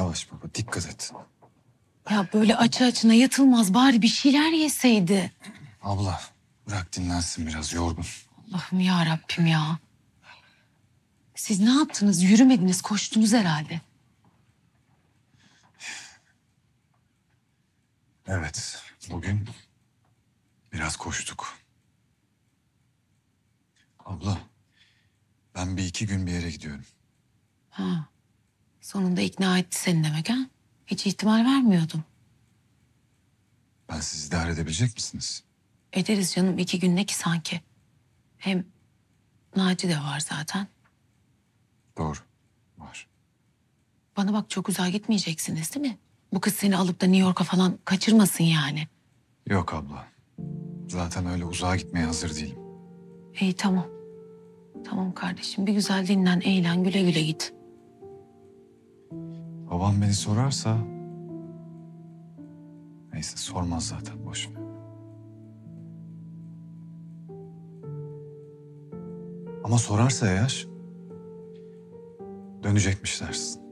Yavaş baba, dikkat et. Ya böyle açı açına yatılmaz, bari bir şeyler yeseydi. Abla, bırak dinlensin biraz, yorgun. Allah'ım ya Rabbim ya. Siz ne yaptınız? Yürümediniz, koştunuz herhalde. Evet, bugün biraz koştuk. Abla, ben bir iki gün bir yere gidiyorum. Ha, sonunda ikna etti seni demek ha? Hiç ihtimal vermiyordum. Ben sizi idare edebilecek misiniz? Ederiz canım, 2 gün ne ki sanki. Hem Naci de var zaten. Doğru, var. Bana bak, çok uzağa gitmeyeceksiniz değil mi? Bu kız seni alıp da New York'a falan kaçırmasın yani. Yok abla, zaten öyle uzağa gitmeye hazır değilim. İyi, tamam. Tamam kardeşim, bir güzel dinlen, eğlen, güle güle git. Babam beni sorarsa... Neyse, sormaz zaten, boş ver. Ama sorarsa eğer... Dönecekmiş dersin.